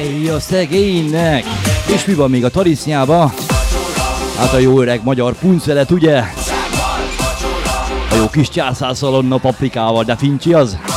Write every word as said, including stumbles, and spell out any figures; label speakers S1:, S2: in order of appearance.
S1: Ej, a szegénynek! És mi van még a tarisznyába? Hát a jó öreg magyar puncelet, ugye? A jó kis császárszalonna paprikával, de fincsi az?